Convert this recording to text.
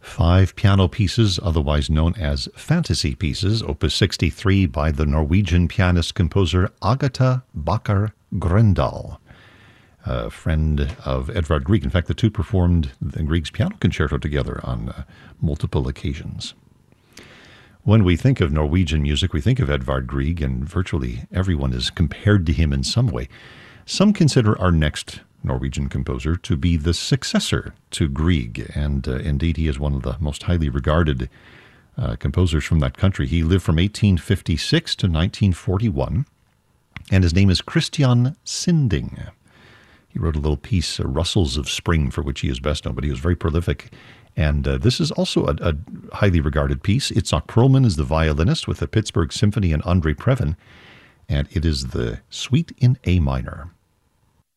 5 piano pieces, otherwise known as fantasy pieces, opus 63 by the Norwegian pianist-composer Agatha Bakker Grøndahl, a friend of Edvard Grieg. In fact, the two performed Grieg's piano concerto together on multiple occasions. When we think of Norwegian music, we think of Edvard Grieg, and virtually everyone is compared to him in some way. Some consider our next Norwegian composer to be the successor to Grieg, and indeed he is one of the most highly regarded composers from that country. He lived from 1856 to 1941, and his name is Christian Sinding. He wrote a little piece, Rustles of Spring, for which he is best known, but he was very prolific. And this is also a highly regarded piece. Itzhak Perlman is the violinist with the Pittsburgh Symphony and Andre Previn, and it is the Suite in A minor.